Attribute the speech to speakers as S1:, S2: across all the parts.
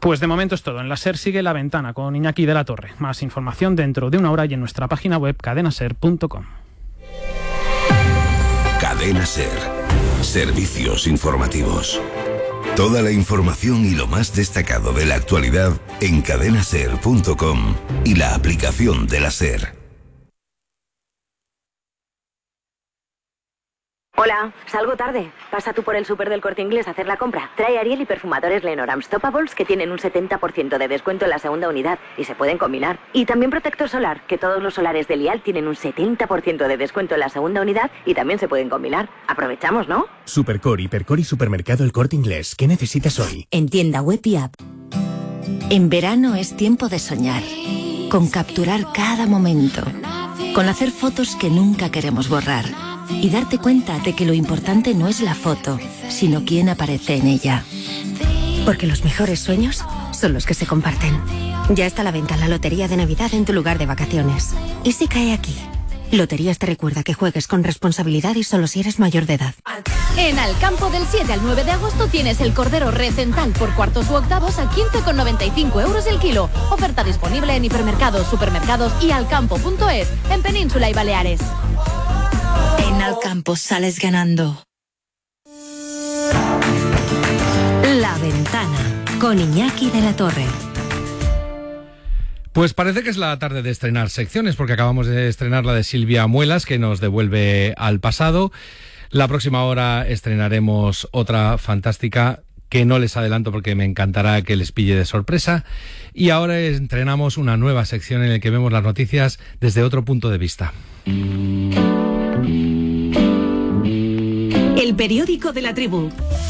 S1: Pues de momento es todo. En la SER sigue La Ventana con Iñaki de la Torre. Más información dentro de una hora y en nuestra página web cadenaser.com.
S2: Cadena SER. Servicios informativos. Toda la información y lo más destacado de la actualidad en cadenaser.com y la aplicación de la SER.
S3: Hola, salgo tarde. Pasa tú por el súper del Corte Inglés a hacer la compra. Trae Ariel y perfumadores Lenor Unstoppables que tienen un 70% de descuento en la segunda unidad y se pueden combinar. Y también protector solar, que todos los solares de Lial tienen un 70% de descuento en la segunda unidad y también se pueden combinar. Aprovechamos, ¿no?
S4: Supercor, Hipercor y Supermercado El Corte Inglés. ¿Qué necesitas hoy?
S5: En tienda web y app. En verano es tiempo de soñar, con capturar cada momento, con hacer fotos que nunca queremos borrar. Y darte cuenta de que lo importante no es la foto, sino quién aparece en ella.
S6: Porque los mejores sueños son los que se comparten. Ya está a la venta la Lotería de Navidad en tu lugar de vacaciones. ¿Y si cae aquí? Loterías te recuerda que juegues con responsabilidad y solo si eres mayor de edad.
S7: En Alcampo del 7 al 9 de agosto tienes el cordero recental por cuartos u octavos a 15,95 euros el kilo. Oferta disponible en hipermercados, supermercados y alcampo.es en Península y Baleares.
S5: En Alcampo sales ganando.
S6: La Ventana con Iñaki de la Torre.
S8: Pues parece que es la tarde de estrenar secciones, porque acabamos de estrenar la de Silvia Muelas, que nos devuelve al pasado. La próxima hora estrenaremos otra fantástica que no les adelanto porque me encantará que les pille de sorpresa. Y ahora estrenamos una nueva sección en la que vemos las noticias desde otro punto de vista.
S6: El periódico de la tribu.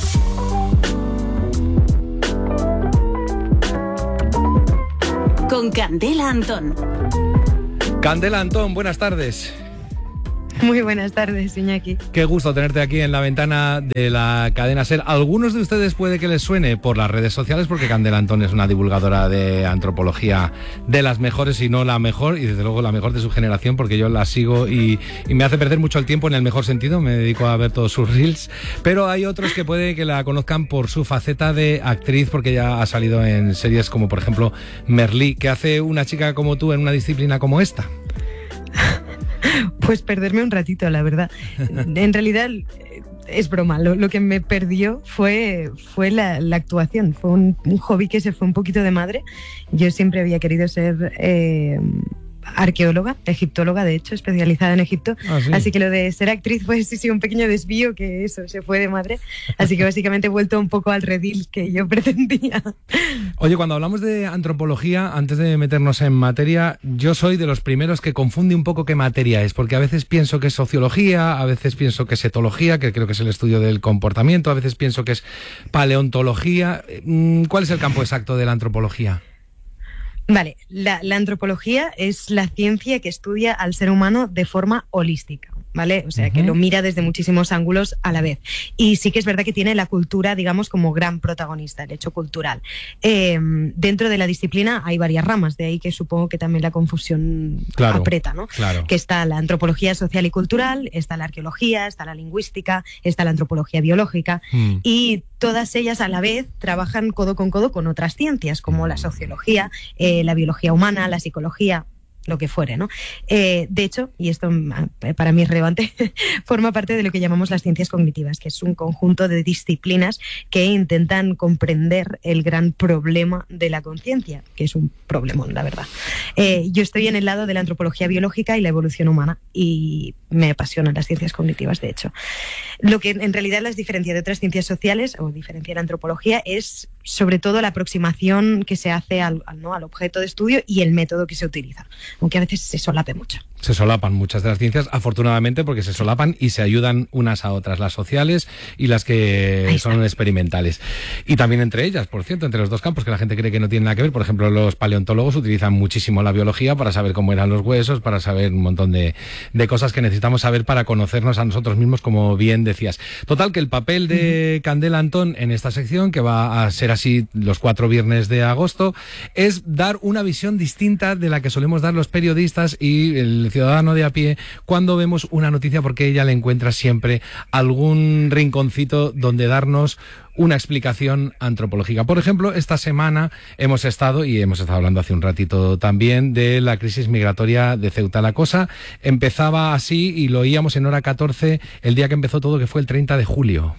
S6: Con Candela Antón.
S8: Candela Antón, buenas tardes.
S9: Muy buenas tardes, Iñaki.
S8: Qué gusto tenerte aquí en la ventana de la cadena SER. Algunos de ustedes puede que les suene por las redes sociales, porque Candela Antón es una divulgadora de antropología de las mejores, y no la mejor, y desde luego la mejor de su generación, porque yo la sigo y me hace perder mucho el tiempo en el mejor sentido. Me dedico a ver todos sus reels. Pero hay otros que puede que la conozcan por su faceta de actriz, porque ya ha salido en series como, por ejemplo, Merlí. ¿Qué hace una chica como tú en una disciplina como esta?
S9: Pues perderme un ratito, la verdad. En realidad es broma. Lo que me perdió fue la actuación. Fue un hobby que se fue un poquito de madre. Yo siempre había querido ser arqueóloga, egiptóloga, de hecho, especializada en Egipto.
S8: ¿Sí?
S9: Así que lo de ser actriz fue sí un pequeño desvío, que eso se fue de madre. Así que básicamente he vuelto un poco al redil que yo pretendía.
S8: Oye, cuando hablamos de antropología, antes de meternos en materia, yo soy de los primeros que confunde un poco qué materia es, porque a veces pienso que es sociología, a veces pienso que es etología, que creo que es el estudio del comportamiento, a veces pienso que es paleontología. ¿Cuál es el campo exacto de la antropología?
S9: Vale, la antropología es la ciencia que estudia al ser humano de forma holística, ¿vale? O sea, que lo mira desde muchísimos ángulos a la vez. Y sí que es verdad que tiene la cultura, digamos, como gran protagonista, el hecho cultural. Dentro de la disciplina hay varias ramas, de ahí que supongo que también la confusión aprieta, ¿no?
S8: Claro.
S9: Que está la antropología social y cultural, está la arqueología, está la lingüística, está la antropología biológica, y todas ellas a la vez trabajan codo con otras ciencias, como la sociología, la biología humana, la psicología, lo que fuere, ¿no? De hecho, y esto para mí es relevante, forma parte de lo que llamamos las ciencias cognitivas, que es un conjunto de disciplinas que intentan comprender el gran problema de la conciencia, que es un problemón, la verdad. Yo estoy en el lado de la antropología biológica y la evolución humana, y me apasionan las ciencias cognitivas, de hecho. Lo que en realidad las diferencia de otras ciencias sociales, o diferencia la antropología, es sobre todo la aproximación que se hace al objeto de estudio y el método que se utiliza, aunque a veces se solape mucho.
S8: Se solapan muchas de las ciencias, afortunadamente, porque se solapan y se ayudan unas a otras, las sociales y las que son experimentales. Y también entre ellas, por cierto, entre los dos campos, que la gente cree que no tienen nada que ver. Por ejemplo, los paleontólogos utilizan muchísimo la biología para saber cómo eran los huesos, para saber un montón de cosas que necesitamos saber para conocernos a nosotros mismos, como bien decías. Total, que el papel de Candela Antón en esta sección, que va a ser así los 4 viernes de agosto, es dar una visión distinta de la que solemos dar los periodistas y el ciudadano de a pie, cuando vemos una noticia, porque ella le encuentra siempre algún rinconcito donde darnos una explicación antropológica. Por ejemplo, esta semana hemos estado hablando hace un ratito también de la crisis migratoria de Ceuta. La cosa empezaba así y lo oíamos en Hora 14 el día que empezó todo, que fue el 30 de julio.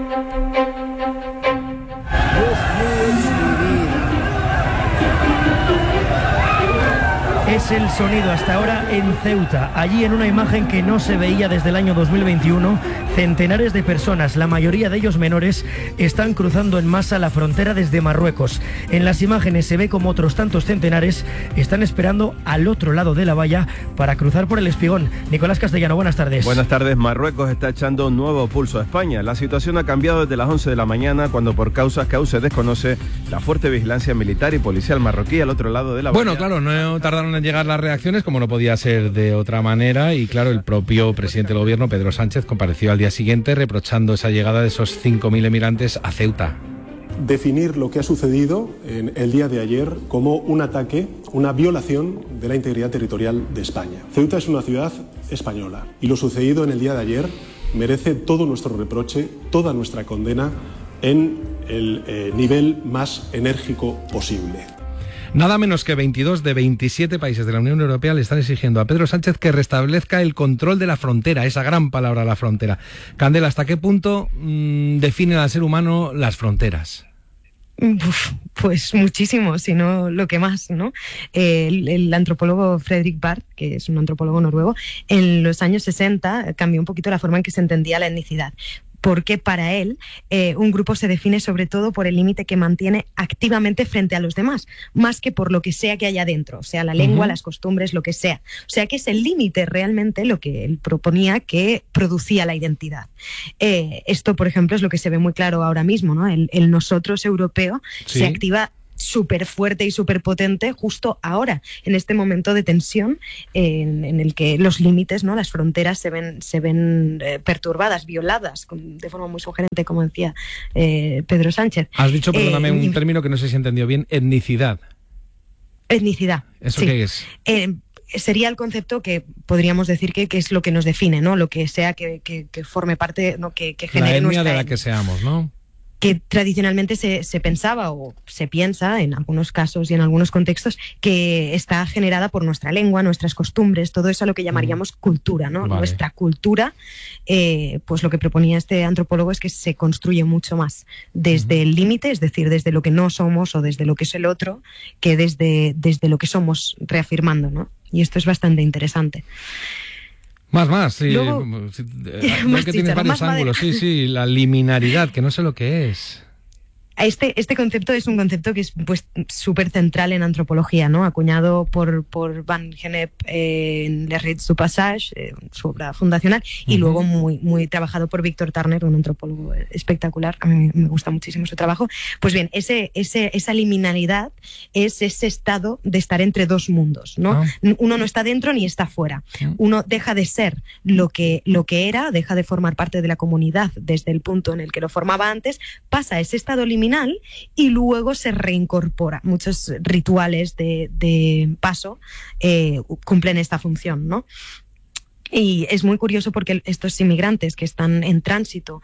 S10: Es el sonido hasta ahora en Ceuta. Allí, en una imagen que no se veía desde el año 2021, centenares de personas, la mayoría de ellos menores, están cruzando en masa la frontera desde Marruecos. En las imágenes se ve como otros tantos centenares están esperando al otro lado de la valla para cruzar por el Espigón. Nicolás Castellano, buenas tardes.
S11: Buenas tardes. Marruecos está echando un nuevo pulso a España. La situación ha cambiado desde las 11 de la mañana, cuando por causas que aún se desconoce, la fuerte vigilancia militar y policial marroquí al otro lado de la valla.
S8: Bueno, claro, no tardaron en llegar las reacciones, como no podía ser de otra manera, y claro, el propio presidente del gobierno, Pedro Sánchez, compareció al día siguiente reprochando esa llegada de esos 5.000 emigrantes a Ceuta.
S12: Definir lo que ha sucedido en el día de ayer como un ataque, una violación de la integridad territorial de España. Ceuta es una ciudad española y lo sucedido en el día de ayer merece todo nuestro reproche, toda nuestra condena en el nivel más enérgico posible.
S8: Nada menos que 22 de 27 países de la Unión Europea le están exigiendo a Pedro Sánchez que restablezca el control de la frontera, esa gran palabra, la frontera. Candela, ¿hasta qué punto definen al ser humano las fronteras?
S9: Pues muchísimo, si no lo que más, ¿no? El antropólogo Fredrik Barth, que es un antropólogo noruego, en los años 60 cambió un poquito la forma en que se entendía la etnicidad. Porque para él un grupo se define sobre todo por el límite que mantiene activamente frente a los demás, más que por lo que sea que haya dentro, o sea, la lengua, las costumbres, lo que sea. O sea, que es el límite realmente lo que él proponía que producía la identidad. Esto, por ejemplo, es lo que se ve muy claro ahora mismo, ¿no? El nosotros europeo se activa súper fuerte y súper potente justo ahora, en este momento de tensión en el que los límites, ¿no? Las fronteras se ven perturbadas, violadas, de forma muy sugerente, como decía Pedro Sánchez.
S8: Has dicho, perdóname, un término que no sé si he entendido bien, etnicidad.
S9: Etnicidad.
S8: ¿Eso
S9: sí.
S8: qué es?
S9: Sería el concepto que podríamos decir que es lo que nos define, ¿no? Lo que sea que forme parte, ¿no? que genere
S8: la etnia
S9: nuestra
S8: de la que seamos, ¿no?
S9: Que tradicionalmente se pensaba o se piensa en algunos casos y en algunos contextos que está generada por nuestra lengua, nuestras costumbres, todo eso a lo que llamaríamos cultura, ¿no?
S8: Vale.
S9: Nuestra cultura, pues lo que proponía este antropólogo es que se construye mucho más desde el límite, es decir, desde lo que no somos o desde lo que es el otro, que desde lo que somos, reafirmando, ¿no? Y esto es bastante interesante.
S8: Más, sí.
S9: Luego,
S8: Veo que tienes varios ángulos, sí, la liminaridad, que no sé lo que es.
S9: Este concepto es un concepto que es pues súper central en antropología, ¿no? Acuñado por Van Gennep en Les Rites du Passage, su obra fundacional, y luego muy trabajado por Víctor Turner, un antropólogo espectacular. A mí me gusta muchísimo su trabajo. Pues bien, esa liminalidad es ese estado de estar entre dos mundos, ¿no? Uno no está dentro ni está fuera. Uno deja de ser lo que era, deja de formar parte de la comunidad desde el punto en el que lo formaba antes, pasa a ese estado liminal y luego se reincorpora. Muchos rituales de paso cumplen esta función, ¿no? Y es muy curioso porque estos inmigrantes que están en tránsito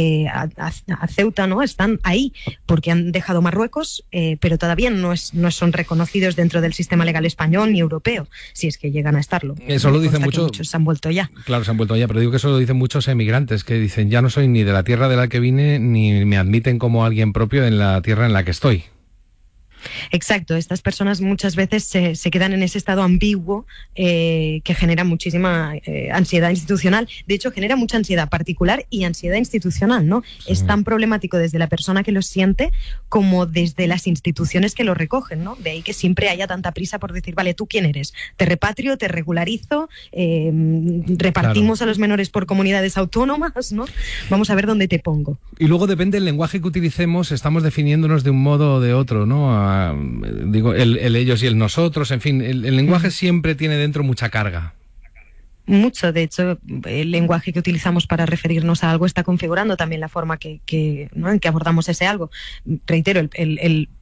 S9: a Ceuta, ¿no? Están ahí porque han dejado Marruecos, pero todavía no son reconocidos dentro del sistema legal español ni europeo, si es que llegan a estarlo.
S8: Eso lo dicen muchos.
S9: Muchos se han vuelto ya.
S8: Claro, se han vuelto ya, pero digo que eso lo dicen muchos emigrantes, que dicen, ya no soy ni de la tierra de la que vine, ni me admiten como alguien propio en la tierra en la que estoy.
S9: Exacto, estas personas muchas veces se quedan en ese estado ambiguo que genera muchísima ansiedad institucional. De hecho, genera mucha ansiedad particular y ansiedad institucional, ¿no? Sí. Es tan problemático desde la persona que lo siente como desde las instituciones que lo recogen, ¿no? De ahí que siempre haya tanta prisa por decir, vale, ¿tú quién eres? ¿Te repatrio? ¿Te regularizo? ¿Repartimos a los menores por comunidades autónomas? ¿No? Vamos a ver dónde te pongo.
S8: Y luego depende del lenguaje que utilicemos, estamos definiéndonos de un modo o de otro, ¿no? Digo, el ellos y el nosotros, en fin, el lenguaje siempre tiene dentro mucha carga.
S9: Mucho, de hecho, el lenguaje que utilizamos para referirnos a algo está configurando también la forma ¿no? en que abordamos ese algo. Reitero, el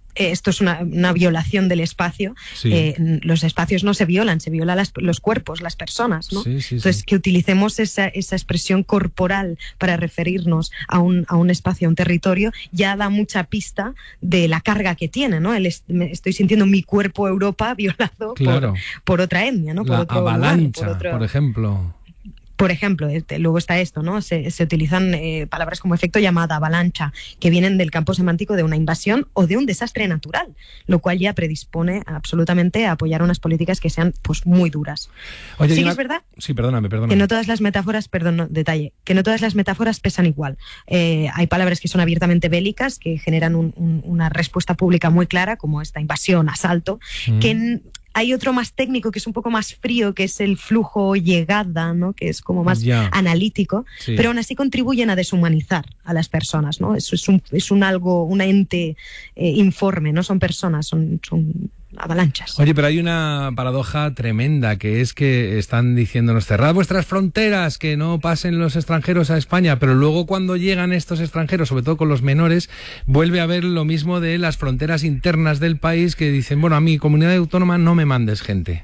S9: esto es una violación del espacio.
S8: Sí.
S9: Los espacios no se violan, se violan los cuerpos, las personas, ¿no? Entonces, que utilicemos esa expresión corporal para referirnos a un espacio, a un territorio, ya da mucha pista de la carga que tiene, ¿no? Estoy sintiendo mi cuerpo Europa violado por otra etnia, ¿no? Por
S8: la
S9: otro
S8: avalancha,
S9: lugar,
S8: por ejemplo.
S9: Por ejemplo, luego está esto, ¿no? Se utilizan palabras como efecto llamada avalancha, que vienen del campo semántico de una invasión o de un desastre natural, lo cual ya predispone absolutamente a apoyar unas políticas que sean pues muy duras.
S8: Oye,
S9: sí, es verdad.
S8: Sí, perdóname.
S9: Que no todas las metáforas, que no todas las metáforas pesan igual. Hay palabras que son abiertamente bélicas, que generan una respuesta pública muy clara, como esta invasión, asalto, que hay otro más técnico, que es un poco más frío, que es el flujo llegada, ¿no? Que es como más analítico, pero aún así contribuyen a deshumanizar a las personas, ¿no? Eso es un ente informe, no son personas, son avalanchas.
S8: Oye, pero hay una paradoja tremenda, que es que están diciéndonos: cerrad vuestras fronteras, que no pasen los extranjeros a España, pero luego cuando llegan estos extranjeros, sobre todo con los menores, vuelve a haber lo mismo de las fronteras internas del país, que dicen, bueno, a mi comunidad autónoma no me mandes gente.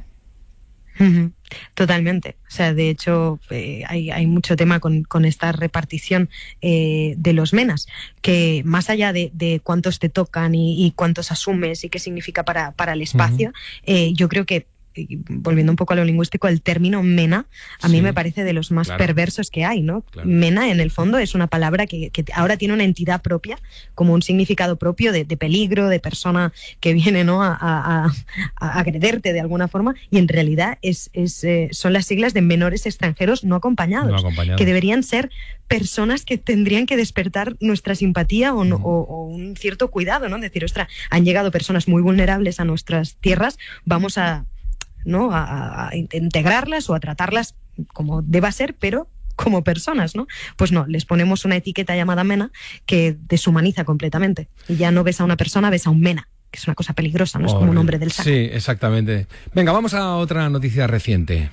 S9: Totalmente. O sea, de hecho, hay mucho tema con esta repartición de los MENAs, que más allá de cuántos te tocan y cuántos asumes y qué significa para el espacio, yo creo que, volviendo un poco a lo lingüístico, el término MENA a mí me parece de los más perversos que hay, ¿no? MENA, en el fondo, es una palabra que ahora tiene una entidad propia, como un significado propio de peligro, de persona que viene, ¿no?, a agrederte de alguna forma, y en realidad son las siglas de menores extranjeros no acompañados, que deberían ser personas que tendrían que despertar nuestra simpatía o un cierto cuidado, ¿no? Decir, ostras, han llegado personas muy vulnerables a nuestras tierras, vamos a integrarlas o a tratarlas como deba ser, pero como personas, ¿no? Pues no, les ponemos una etiqueta llamada MENA que deshumaniza completamente. Y ya no ves a una persona, ves a un MENA, que es una cosa peligrosa, ¿no? Es como un hombre del saco.
S8: Sí, exactamente. Venga, vamos a otra noticia reciente.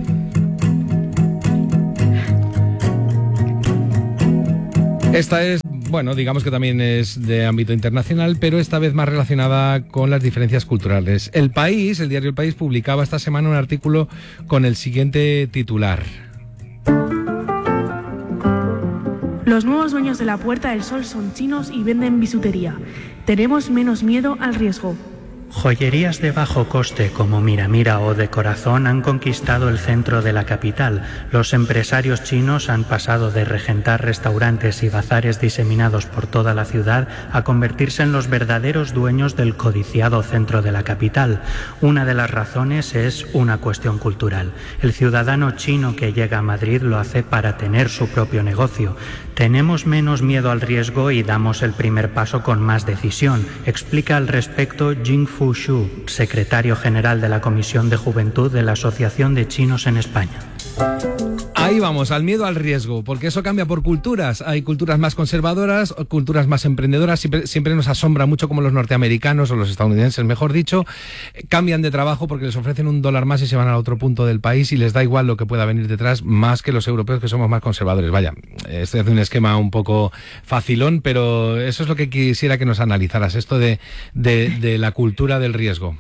S8: Esta es, bueno, digamos que también es de ámbito internacional, pero esta vez más relacionada con las diferencias culturales. El diario El País, publicaba esta semana un artículo con el siguiente titular:
S13: Los nuevos dueños de la Puerta del Sol son chinos y venden bisutería. Tenemos menos miedo al riesgo.
S14: Joyerías de bajo coste como Miramira o de Corazón han conquistado el centro de la capital. Los empresarios chinos han pasado de regentar restaurantes y bazares diseminados por toda la ciudad a convertirse en los verdaderos dueños del codiciado centro de la capital. Una de las razones es una cuestión cultural. El ciudadano chino que llega a Madrid lo hace para tener su propio negocio. Tenemos menos miedo al riesgo y damos el primer paso con más decisión, explica al respecto Jing Fu Shu, secretario general de la Comisión de Juventud de la Asociación de Chinos en España.
S8: Ahí vamos, al miedo al riesgo, porque eso cambia por culturas. Hay culturas más conservadoras, culturas más emprendedoras. Siempre nos asombra mucho cómo los norteamericanos, o los estadounidenses, mejor dicho, cambian de trabajo porque les ofrecen $1 más y se van al otro punto del país y les da igual lo que pueda venir detrás, más que los europeos, que somos más conservadores. Vaya, estoy haciendo un esquema un poco facilón, pero eso es lo que quisiera que nos analizaras, esto de la cultura del riesgo.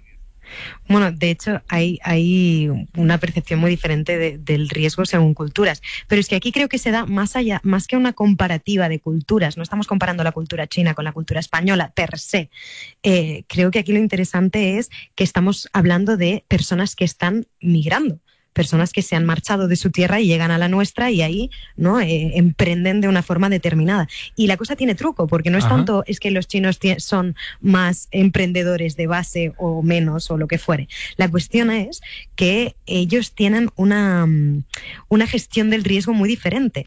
S9: Bueno, de hecho, hay una percepción muy diferente del riesgo según culturas. Pero es que aquí creo que se da más allá, más que una comparativa de culturas. No estamos comparando la cultura china con la cultura española per se. Creo que aquí lo interesante es que estamos hablando de personas que están migrando. Personas que se han marchado de su tierra y llegan a la nuestra y ahí, ¿no?, emprenden de una forma determinada. Y la cosa tiene truco, porque no es tanto es que los chinos son más emprendedores de base o menos o lo que fuere. La cuestión es que ellos tienen una gestión del riesgo muy diferente,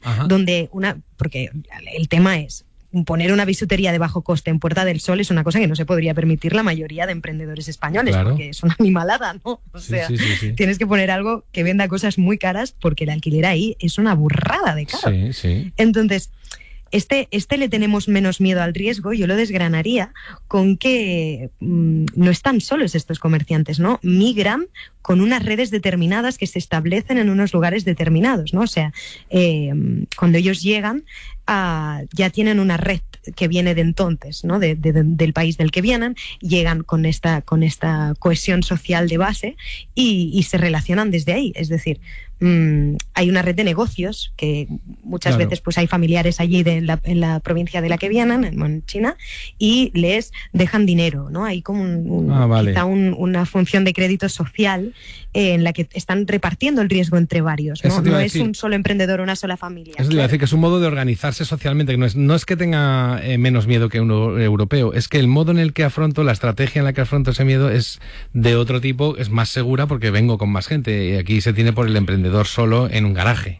S9: porque el tema es poner una bisutería de bajo coste en Puerta del Sol es una cosa que no se podría permitir la mayoría de emprendedores españoles, porque es una animalada, ¿no? O sea, tienes que poner algo que venda cosas muy caras porque el alquiler ahí es una burrada de caro. Entonces, este le tenemos menos miedo al riesgo. Yo lo desgranaría con que no están solos estos comerciantes, ¿no? Migran con unas redes determinadas que se establecen en unos lugares determinados, ¿no? O sea, cuando ellos llegan ya tienen una red que viene de entonces, ¿no? Del país del que vienen, llegan con esta cohesión social de base y se relacionan desde ahí. Es decir, hay una red de negocios que muchas veces pues hay familiares allí en la provincia de la que vienen, en China, y les dejan dinero, ¿no? Hay como quizá una función de crédito social en la que están repartiendo el riesgo entre varios, ¿no? No es un solo emprendedor o una sola familia.
S8: Eso te iba a decir, que es un modo de organizarse socialmente, que no es que tenga menos miedo que un europeo, es que el modo en el que afronto, la estrategia en la que afronto ese miedo es de otro tipo, es más segura porque vengo con más gente, y aquí se tiene por el emprendedor solo en un garaje.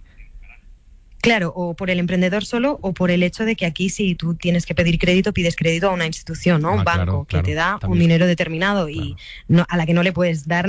S9: Claro, o por el emprendedor solo, o por el hecho de que aquí si tú tienes que pedir crédito, pides crédito a una institución, ¿no? Un banco que te da un dinero determinado y a la que no le puedes dar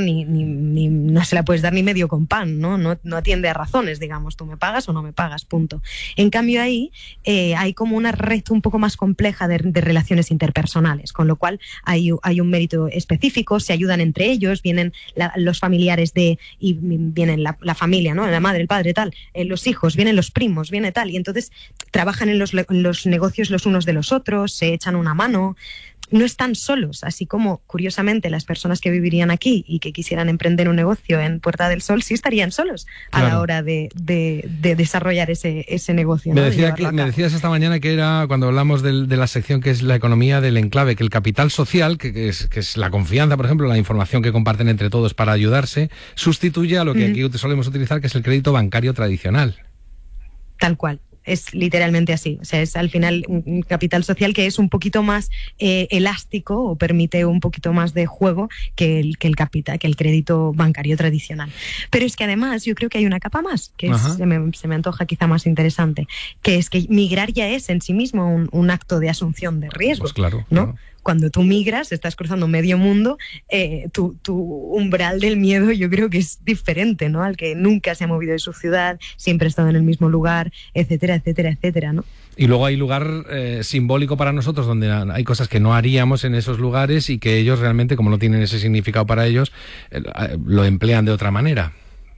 S9: no se la puedes dar ni medio con pan, ¿no? No atiende a razones, digamos, tú me pagas o no me pagas, punto. En cambio ahí hay como una red un poco más compleja de relaciones interpersonales, con lo cual hay un mérito específico, se ayudan entre ellos, vienen los familiares y vienen la familia, ¿no? La madre, el padre, tal, los hijos, vienen los primos, viene tal, y entonces trabajan en los negocios los unos de los otros, se echan una mano, no están solos, así como curiosamente las personas que vivirían aquí y que quisieran emprender un negocio en Puerta del Sol sí estarían solos a la hora de desarrollar ese negocio, ¿no?
S8: Me decías esta mañana que era, cuando hablamos de la sección que es la economía del enclave, que el capital social, que es la confianza, por ejemplo, la información que comparten entre todos para ayudarse, sustituye a lo que aquí solemos utilizar, que es el crédito bancario tradicional.
S9: Tal cual, es literalmente así. O sea, es al final un capital social que es un poquito más elástico o permite un poquito más de juego que el crédito bancario tradicional. Pero es que además yo creo que hay una capa más, que se me antoja quizá más interesante, que es que migrar ya es en sí mismo un acto de asunción de riesgo,
S8: pues claro,
S9: ¿no?
S8: Claro.
S9: Cuando tú migras, estás cruzando medio mundo, tu umbral del miedo yo creo que es diferente, ¿no? Al que nunca se ha movido de su ciudad, siempre ha estado en el mismo lugar, etcétera, etcétera, etcétera, ¿no?
S8: Y luego hay lugar simbólico para nosotros, donde hay cosas que no haríamos en esos lugares y que ellos realmente, como no tienen ese significado para ellos, lo emplean de otra manera.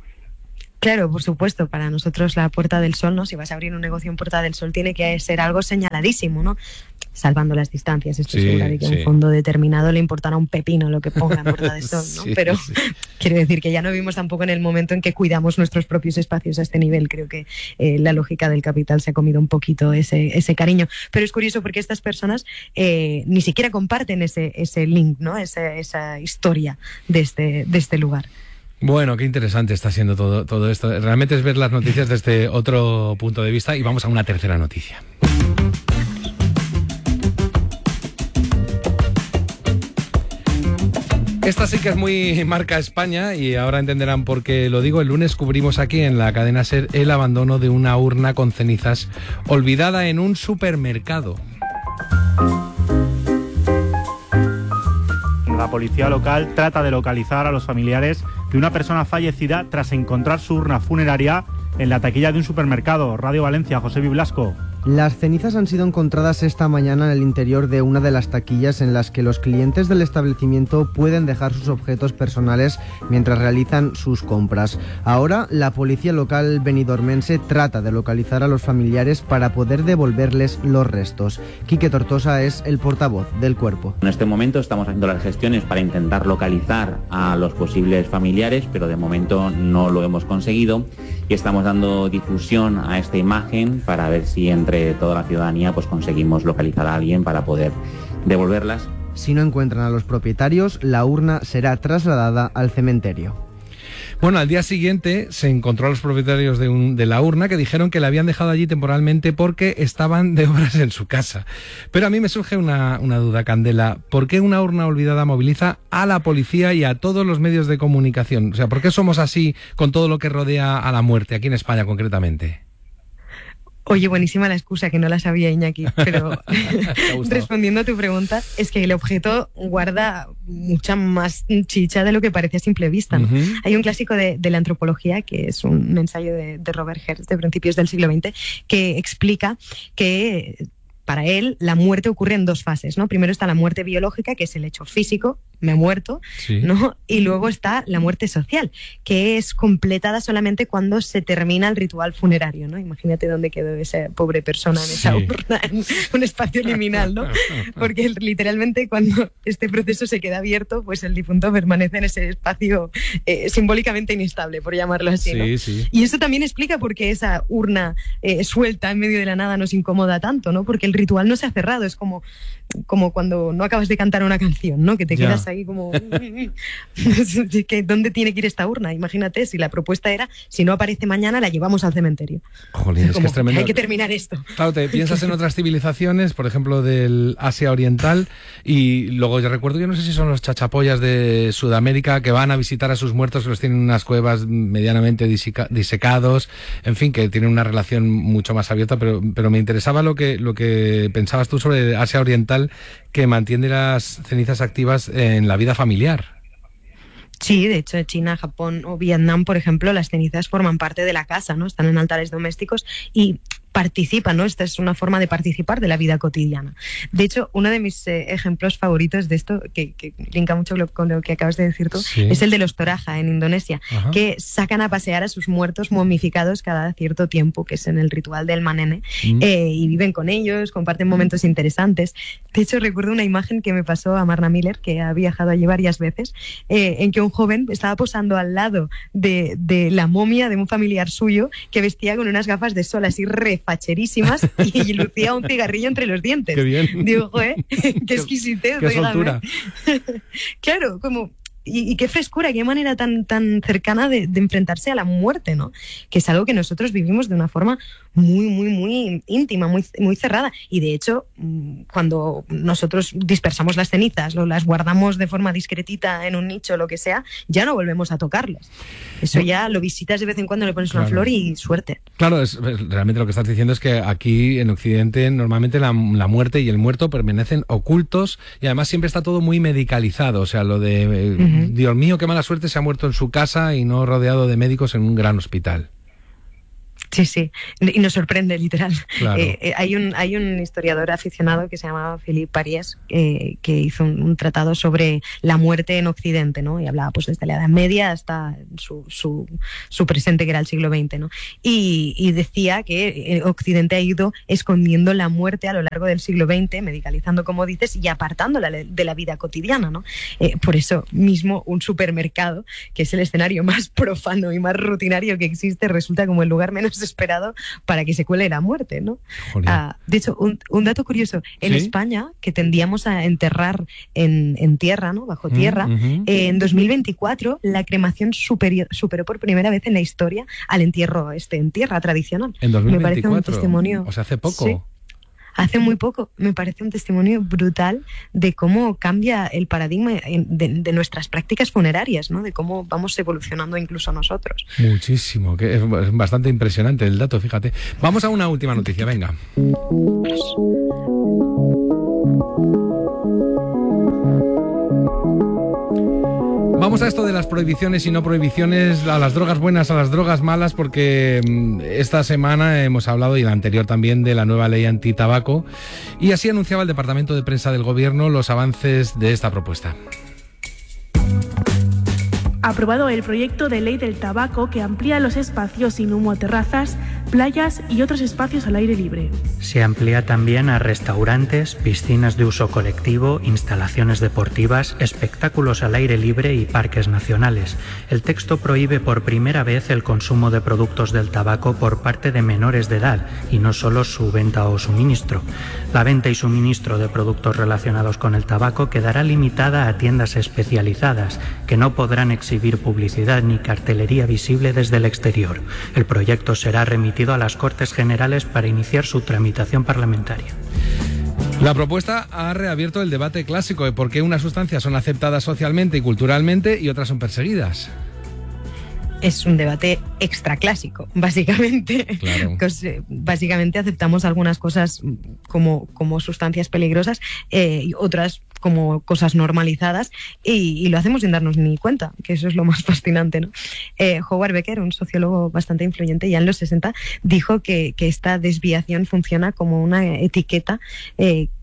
S9: Claro, por supuesto, para nosotros la Puerta del Sol, ¿no? Si vas a abrir un negocio en Puerta del Sol tiene que ser algo señaladísimo, ¿no? Salvando las distancias, estoy segura de que a un fondo determinado le importará un pepino lo que ponga en Puerta del Sol, ¿no? Pero quiero decir que ya no vivimos tampoco en el momento en que cuidamos nuestros propios espacios a este nivel. Creo que la lógica del capital se ha comido un poquito ese cariño. Pero es curioso porque estas personas ni siquiera comparten ese link, ¿no? Esa historia de este lugar.
S8: Bueno, qué interesante está siendo todo esto. Realmente es ver las noticias desde otro punto de vista, y vamos a una tercera noticia. Esta sí que es muy marca España, y ahora entenderán por qué lo digo. El lunes cubrimos aquí en la cadena SER el abandono de una urna con cenizas olvidada en un supermercado.
S15: La policía local trata de localizar a los familiares de una persona fallecida tras encontrar su urna funeraria en la taquilla de un supermercado. Radio Valencia, José Blasco.
S16: Las cenizas han sido encontradas esta mañana en el interior de una de las taquillas en las que los clientes del establecimiento pueden dejar sus objetos personales mientras realizan sus compras. Ahora, la policía local benidormense trata de localizar a los familiares para poder devolverles los restos. Quique Tortosa es el portavoz del cuerpo.
S17: En este momento estamos haciendo las gestiones para intentar localizar a los posibles familiares, pero de momento no lo hemos conseguido, y estamos dando difusión a esta imagen para ver si entre toda la ciudadanía pues conseguimos localizar a alguien para poder devolverlas.
S16: Si no encuentran a los propietarios, la urna será trasladada al cementerio.
S8: Bueno, al día siguiente se encontró a los propietarios de la urna, que dijeron que la habían dejado allí temporalmente porque estaban de obras en su casa. Pero a mí me surge una duda, Candela. ¿Por qué una urna olvidada moviliza a la policía y a todos los medios de comunicación? O sea, ¿por qué somos así con todo lo que rodea a la muerte, aquí en España concretamente?
S9: Oye, buenísima la excusa, que no la sabía, Iñaki, pero respondiendo a tu pregunta, es que el objeto guarda mucha más chicha de lo que parece a simple vista, ¿no? Hay un clásico de la antropología, que es un ensayo de Robert Hertz de principios del siglo XX, que explica que para él la muerte ocurre en dos fases, ¿no? Primero está la muerte biológica, que es el hecho físico, me he muerto,
S8: Sí.
S9: ¿no? Y luego está la muerte social, que es completada solamente cuando se termina el ritual funerario, ¿no? Imagínate dónde quedó esa pobre persona en esa
S8: Sí.
S9: urna, en un espacio liminal, ¿no? Porque literalmente cuando este proceso se queda abierto, pues el difunto permanece en ese espacio simbólicamente inestable, por llamarlo así, ¿no?
S8: Sí, sí.
S9: Y eso también explica por qué esa urna suelta en medio de la nada nos incomoda tanto, ¿no? Porque el ritual no se ha cerrado, es como cuando no acabas de cantar una canción, ¿no? Que te
S8: Ya.
S9: quedas ahí como... que ¿dónde tiene que ir esta urna? Imagínate, si la propuesta era, si no aparece mañana, la llevamos al cementerio.
S8: Jolín, es que
S9: Como,
S8: es tremendo.
S9: hay que terminar esto.
S8: Claro, te piensas en otras civilizaciones, por ejemplo, del Asia Oriental, y luego yo recuerdo, yo no sé si son los chachapollas de Sudamérica que van a visitar a sus muertos, que los tienen en unas cuevas medianamente disecados, en fin, que tienen una relación mucho más abierta, pero me interesaba lo que pensabas tú sobre Asia Oriental, que mantiene las cenizas activas en la vida familiar.
S9: Sí, de hecho, China, Japón o Vietnam, por ejemplo, las cenizas forman parte de la casa, ¿no? Están en altares domésticos y participan, ¿no? Esta es una forma de participar de la vida cotidiana. De hecho, uno de mis ejemplos favoritos de esto, que linka mucho con lo que acabas de decir tú,
S18: Sí.
S9: es el de los Toraja en Indonesia,
S18: Ajá.
S9: que sacan a pasear a sus muertos momificados cada cierto tiempo, que es en el ritual del manene, y viven con ellos, comparten momentos interesantes. De hecho, recuerdo una imagen que me pasó a Marna Miller, que ha viajado allí varias veces, en que un joven estaba posando al lado de la momia de un familiar suyo que vestía con unas gafas de sol así refacherísimas y lucía un cigarrillo entre los dientes.
S8: Qué bien.
S9: Digo, qué exquisitez.
S8: Qué
S9: dígame.
S8: soltura.
S9: Claro, como... Y qué frescura, qué manera tan cercana de enfrentarse a la muerte, ¿no? Que es algo que nosotros vivimos de una forma muy íntima, muy cerrada. Y de hecho, cuando nosotros dispersamos las cenizas, o las guardamos de forma discretita en un nicho o lo que sea, ya no volvemos a tocarlas. Eso ya lo visitas de vez en cuando, le pones una
S8: Claro.
S9: flor y suerte.
S8: Claro, realmente lo que estás diciendo es que aquí en Occidente normalmente la muerte y el muerto permanecen ocultos y además siempre está todo muy medicalizado. O sea, lo de, Dios mío, qué mala suerte, se ha muerto en su casa y no rodeado de médicos en un gran hospital.
S9: Sí, y nos sorprende, literal.
S8: Claro.
S9: Hay un historiador aficionado que se llama Philippe Pariès, que hizo un tratado sobre la muerte en Occidente, ¿no? Y hablaba pues desde la Edad Media hasta su presente, que era el siglo XX, ¿no? Y decía que Occidente ha ido escondiendo la muerte a lo largo del siglo XX, medicalizando, como dices, y apartándola de la vida cotidiana, ¿no? Por eso mismo un supermercado, que es el escenario más profano y más rutinario que existe, resulta como el lugar menos esperado para que se cuele la muerte, ¿no? De hecho, un dato curioso, en
S18: ¿Sí?
S9: España, que tendíamos a enterrar en tierra, ¿no? Bajo tierra, en 2024 la cremación superó por primera vez en la historia al entierro en tierra tradicional.
S8: En 2024,
S9: Me parece un testimonio...
S8: o sea, hace poco.
S9: Sí. Hace muy poco, me parece un testimonio brutal de cómo cambia el paradigma de nuestras prácticas funerarias, ¿no? De cómo vamos evolucionando incluso nosotros.
S8: Muchísimo, que es bastante impresionante el dato, fíjate. Vamos a una última noticia, venga. Vamos a esto de las prohibiciones y no prohibiciones, a las drogas buenas, a las drogas malas, porque esta semana hemos hablado, y la anterior también, de la nueva ley antitabaco, y así anunciaba el Departamento de Prensa del Gobierno los avances de esta propuesta.
S13: Aprobado el proyecto de ley del tabaco que amplía los espacios sin humo, terrazas, playas y otros espacios al aire libre.
S14: Se amplía también a restaurantes, piscinas de uso colectivo, instalaciones deportivas, espectáculos al aire libre y parques nacionales. El texto prohíbe por primera vez el consumo de productos del tabaco por parte de menores de edad y no solo su venta o suministro. La venta y suministro de productos relacionados con el tabaco quedará limitada a tiendas especializadas que no podrán exhibir publicidad ni cartelería visible desde el exterior. El proyecto será remitido a las Cortes Generales para iniciar su tramitación parlamentaria.
S8: La propuesta ha reabierto el debate clásico de por qué unas sustancias son aceptadas socialmente y culturalmente y otras son perseguidas.
S9: Es un debate extraclásico, básicamente.
S8: Claro.
S9: Básicamente aceptamos algunas cosas como sustancias peligrosas y otras como cosas normalizadas y lo hacemos sin darnos ni cuenta, que eso es lo más fascinante, ¿no? Howard Becker, un sociólogo bastante influyente ya en los 60, dijo que esta desviación funciona como una etiqueta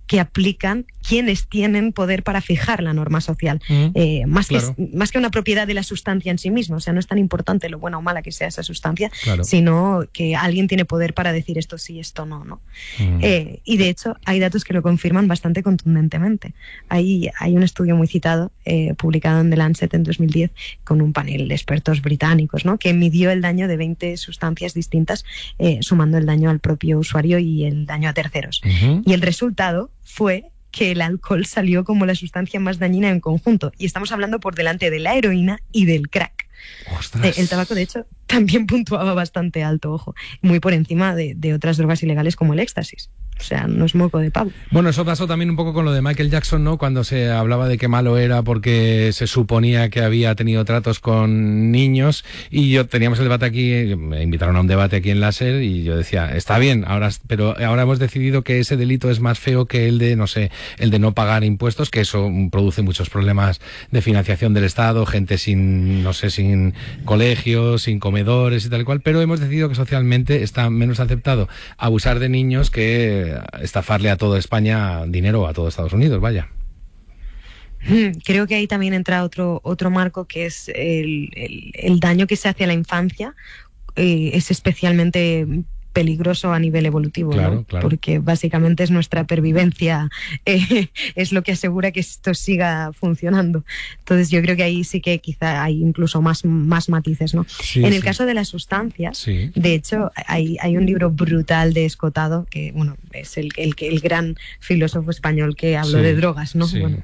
S9: que aplican quienes tienen poder para fijar la norma social, más que una propiedad de la sustancia en sí misma. O sea, no es tan importante lo buena o mala que sea esa sustancia, sino que alguien tiene poder para decir esto sí, esto no, ¿no? Y de hecho hay datos que lo confirman bastante contundentemente. Hay un estudio muy citado, publicado en The Lancet en 2010, con un panel de expertos británicos, ¿no?, que midió el daño de 20 sustancias distintas, sumando el daño al propio usuario y el daño a terceros. Y el resultado fue que el alcohol salió como la sustancia más dañina en conjunto. Y estamos hablando por delante de la heroína y del crack. El tabaco, de hecho, también puntuaba bastante alto, ojo, muy por encima de otras drogas ilegales como el éxtasis. O sea, no es moco de pavo.
S8: Bueno, eso pasó también un poco con lo de Michael Jackson, ¿no? Cuando se hablaba de qué malo era porque se suponía que había tenido tratos con niños, y teníamos el debate aquí, me invitaron a un debate aquí en la SER y yo decía, está bien, pero ahora hemos decidido que ese delito es más feo que el de, el de no pagar impuestos, que eso produce muchos problemas de financiación del Estado, gente sin colegios, sin comedores y tal y cual, pero hemos decidido que socialmente está menos aceptado abusar de niños que estafarle a toda España dinero, a todo Estados Unidos, vaya.
S9: Creo que ahí también entra otro marco, que es el daño que se hace a la infancia. Es especialmente peligroso a nivel evolutivo,
S8: claro,
S9: ¿no?
S8: Claro.
S9: Porque básicamente es nuestra pervivencia, es lo que asegura que esto siga funcionando. Entonces yo creo que ahí sí que quizá hay incluso más matices, ¿no? En el caso de las sustancias, de hecho hay un libro brutal de Escotado, que bueno, es el gran filósofo español que habló de drogas, ¿no? Bueno,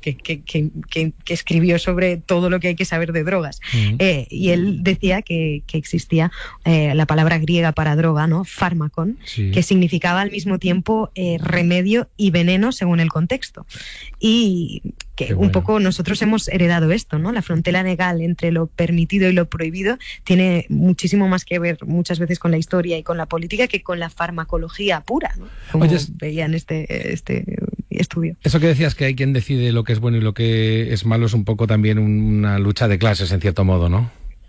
S9: que escribió sobre todo lo que hay que saber de drogas. Y él decía que existía la palabra griega para droga, ¿no? Fármacon, que significaba al mismo tiempo remedio y veneno según el contexto. Y que un poco nosotros hemos heredado esto, ¿no? La frontera legal entre lo permitido y lo prohibido tiene muchísimo más que ver muchas veces con la historia y con la política que con la farmacología pura, ¿no? Como veía en este estudio.
S8: Eso que decías, que hay quien decide lo que es bueno y lo que es malo, es un poco también una lucha de clases, en cierto modo, ¿no?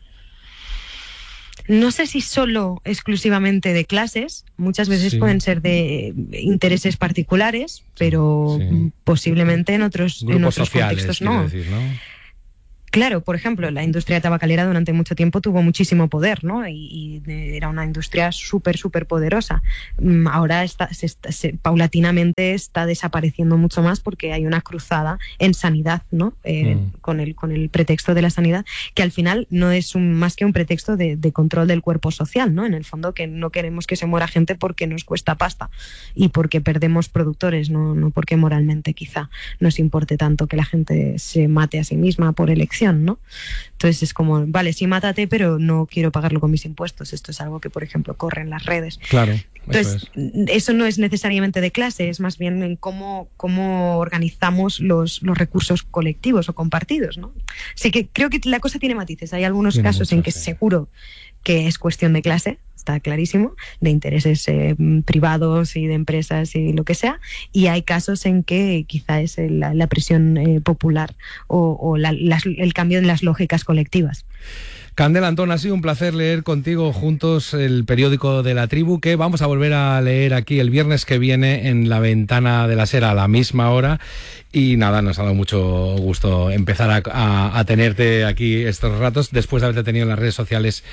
S9: No sé si solo exclusivamente de clases, muchas veces pueden ser de intereses particulares, pero posiblemente en otros
S8: sociales,
S9: contextos no.
S8: Decir, ¿no?
S9: Claro, por ejemplo, la industria tabacalera durante mucho tiempo tuvo muchísimo poder, ¿no? Y era una industria súper poderosa. Ahora paulatinamente está desapareciendo mucho más porque hay una cruzada en sanidad, ¿no? Con el pretexto de la sanidad, que al final no es más que un pretexto de control del cuerpo social, ¿no? En el fondo, que no queremos que se muera gente porque nos cuesta pasta y porque perdemos productores, no porque moralmente quizá nos importe tanto que la gente se mate a sí misma por elección, ¿no? Entonces es como, vale, sí, mátate, pero no quiero pagarlo con mis impuestos. Esto es algo que, por ejemplo, corre en las redes.
S8: Claro.
S9: Entonces, eso no es necesariamente de clase, es más bien en cómo organizamos los recursos colectivos o compartidos, ¿no? Así que creo que la cosa tiene matices. Hay algunos casos en que seguro que es cuestión de clase, está clarísimo, de intereses privados y de empresas y lo que sea, y hay casos en que quizá es la presión popular o el cambio en las lógicas colectivas.
S8: Candela Antón, ha sido un placer leer contigo juntos el periódico de La Tribu, que vamos a volver a leer aquí el viernes que viene en La Ventana de la SER a la misma hora. Y nada, nos ha dado mucho gusto empezar a tenerte aquí estos ratos, después de haberte tenido en las redes sociales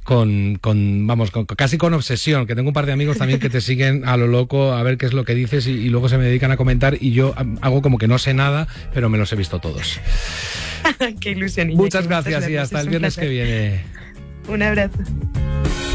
S8: casi con obsesión, que tengo un par de amigos también que te siguen a lo loco a ver qué es lo que dices y luego se me dedican a comentar y yo hago como que no sé nada, pero me los he visto todos.
S9: Qué ilusión.
S8: Muchas gracias y hasta el viernes que viene.
S9: Un abrazo.